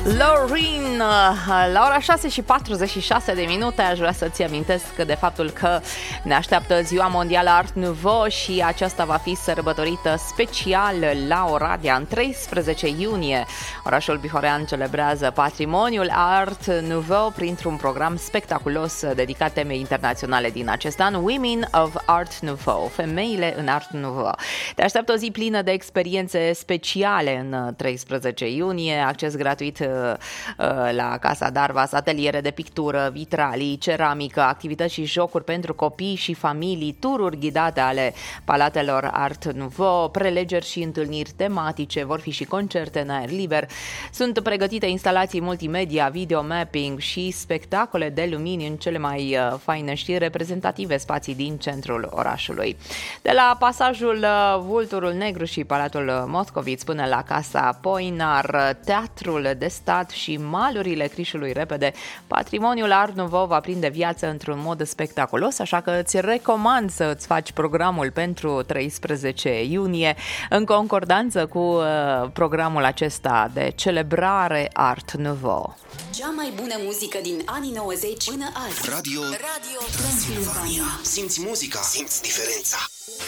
Lauren, la ora 6:46 de minute aș vrea să-ți amintesc de faptul că ne așteaptă Ziua Mondială Art Nouveau și aceasta va fi sărbătorită special la Oradea în 13 iunie. Orașul bihorean celebrează patrimoniul Art Nouveau printr-un program spectaculos dedicat temei internaționale din acest an, Women of Art Nouveau, femeile în Art Nouveau. Te așteaptă o zi plină de experiențe speciale în 13 iunie, acces gratuit la Casa Darvas, ateliere de pictură, vitralii, ceramică, activități și jocuri pentru copii și familii, tururi ghidate ale palatelor Art Nouveau, prelegeri și întâlniri tematice, vor fi și concerte în aer liber. Sunt pregătite instalații multimedia, video mapping și spectacole de lumini în cele mai faine și reprezentative spații din centrul orașului. De la pasajul Vulturul Negru și Palatul Moscoviț până la Casa Poinar, Teatrul de Stat și malurile Crișului Repede, patrimoniul Art Nouveau va prinde viață într-un mod spectaculos, așa că îți recomand să îți faci programul pentru 13 iunie în concordanță cu programul acesta de celebrare Art Nouveau. Cea mai bună muzică din anii 90 până azi. Radio Transilvania. Simți muzica, simți diferența.